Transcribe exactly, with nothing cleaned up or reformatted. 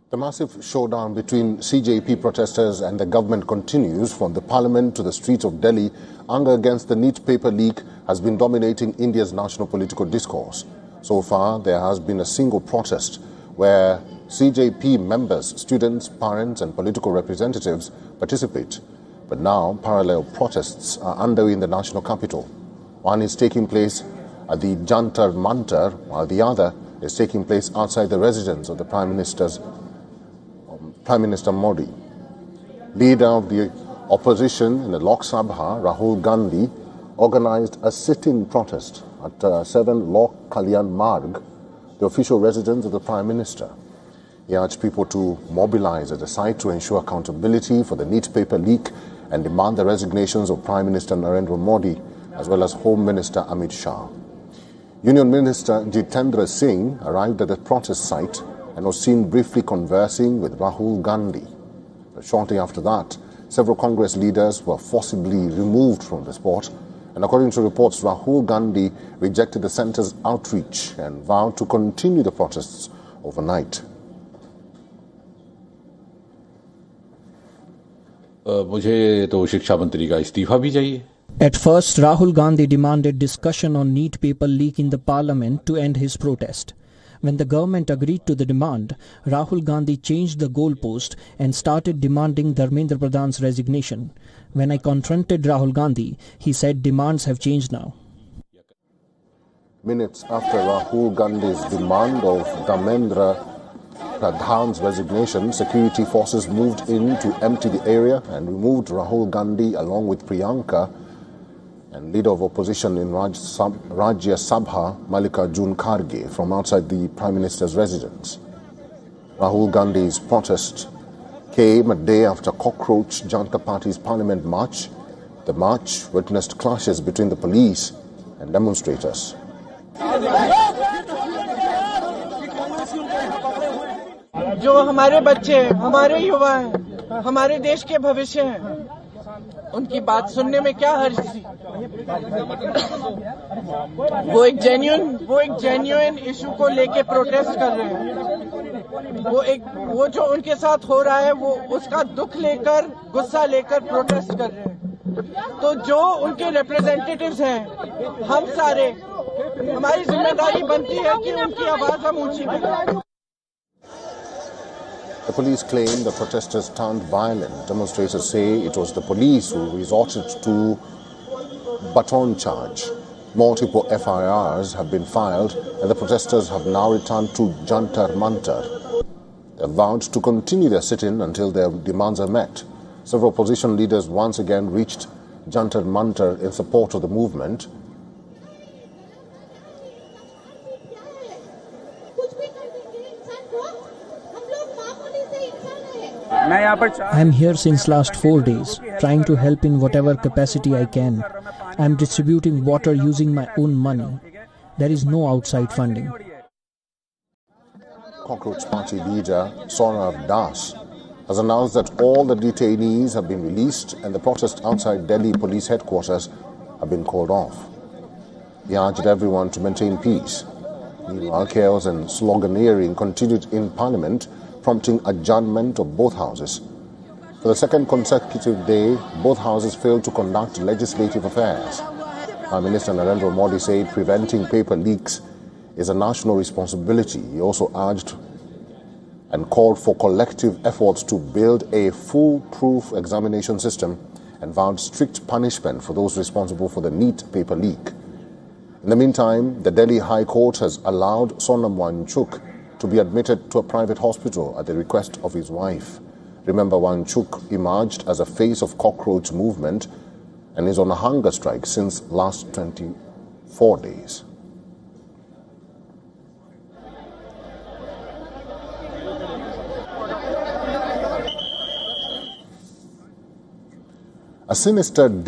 The massive showdown between C J P protesters and the government continues. From the parliament to the streets of Delhi, anger against the NEET paper leak has been dominating India's national political discourse. So far, there has been a single protest where C J P members, students, parents and political representatives participate. But now, parallel protests are underway in the national capital. One is taking place at the Jantar Mantar, while the other is taking place outside the residence of the Prime Minister's Prime Minister Modi. Leader of the opposition in the Lok Sabha, Rahul Gandhi, organized a sit-in protest at uh, seven Lok Kalyan Marg, the official residence of the Prime Minister. He urged people to mobilize at the site to ensure accountability for the NEET paper leak and demand the resignations of Prime Minister Narendra Modi as well as Home Minister Amit Shah. Union Minister Jitendra Singh arrived at the protest site and was seen briefly conversing with Rahul Gandhi. But shortly after that, several Congress leaders were forcibly removed from the spot, and according to reports, Rahul Gandhi rejected the centre's outreach and vowed to continue the protests overnight. मुझे तो शिक्षा मंत्री का इस्तीफा भी चाहिए. At first, Rahul Gandhi demanded discussion on NEET paper leak in the parliament to end his protest. When the government agreed to the demand, Rahul Gandhi changed the goalpost and started demanding Dharmendra Pradhan's resignation. When I confronted Rahul Gandhi, he said demands have changed now. Minutes after Rahul Gandhi's demand of Dharmendra Pradhan's resignation, security forces moved in to empty the area and removed Rahul Gandhi along with Priyanka and leader of opposition in Raj Sab Rajya Sabha, Mallikarjun Kharge, from outside the Prime Minister's residence. Rahul Gandhi's protest came a day after Cockroach Janata Party's Parliament march. The march witnessed clashes between the police and demonstrators. जो हमारे बच्चे हैं, हमारे युवा हैं, हमारे देश के भविष्य हैं, उनकी बात सुनने में क्या हर्ज थी? वो एक जेन्युइन वो एक जेन्युइन इशू को लेके प्रोटेस्ट कर रहे हैं. वो एक वो जो उनके साथ हो रहा है, वो उसका दुख लेकर, गुस्सा लेकर प्रोटेस्ट कर रहे हैं. तो जो उनके रिप्रेजेंटेटिव्स हैं, हम सारे, हमारी जिम्मेदारी बनती है कि उनकी आवाज हम ऊंची करें. The police claim the protesters turned violent. Demonstrators say it was the police who resorted to baton charge. Multiple F I Rs have been filed and the protesters have now returned to Jantar Mantar. They vowed to continue their sit-in until their demands are met. Several opposition leaders once again reached Jantar Mantar in support of the movement. I am here since last four days, trying to help in whatever capacity I can. I am distributing water using my own money. There is no outside funding. Cockroach Party leader Saurav Das has announced that all the detainees have been released and the protest outside Delhi police headquarters have been called off. He urged everyone to maintain peace. Meanwhile, chaos and sloganeering continued in Parliament, prompting adjournment of both houses. For the second consecutive day, both houses failed to conduct legislative affairs. Prime Minister Narendra Modi said preventing paper leaks is a national responsibility. He also urged and called for collective efforts to build a foolproof examination system and vowed strict punishment for those responsible for the NEET paper leak. In the meantime, the Delhi High Court has allowed Sonam Wangchuk to be admitted to a private hospital at the request of his wife. Remember, Wangchuk emerged as a face of cockroach movement and is on a hunger strike since last twenty-four days. A sinister